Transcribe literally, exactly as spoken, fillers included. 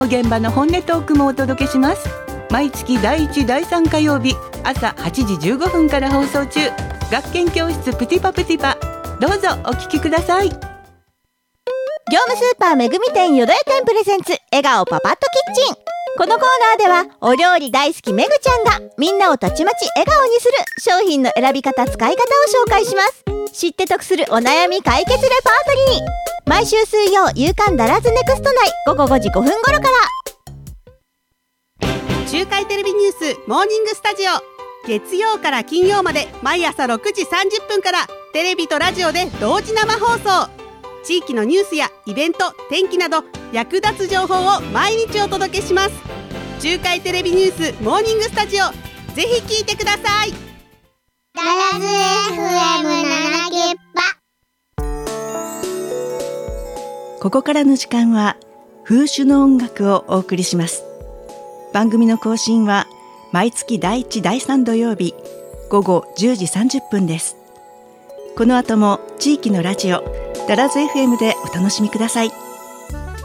現場の本音トークもお届けします。毎月だいいちだいさん火曜日朝はちじじゅうごふんから放送中、学研教室プティパプティパ、どうぞお聞きください。 業務スーパーめぐみ店よどや店プレゼンツ笑顔パパッとキッチン。このコーナーではお料理大好きめぐちゃんがみんなをたちまち笑顔にする商品の選び方、使い方を紹介します。知って得するお悩み解決レパートリー。毎週水曜夕刊ダラズネクスト内ごごごじごふん頃から。 中海テレビニュースモーニングスタジオ、月曜から金曜まで毎朝ろくじさんじゅっぷんからテレビとラジオで同時生放送。地域のニュースやイベント、天気など役立つ情報を毎日お届けします。中海テレビニュースモーニングスタジオ、ぜひ聞いてください。 ダラズ エフエムなな きっぱ。 ここからの時間は風種の音楽をお送りします。番組の更新は毎月だいいちだいさん土曜日ごごじゅうじさんじゅっぷんです。この後も地域のラジオダラズ エフエム でお楽しみください。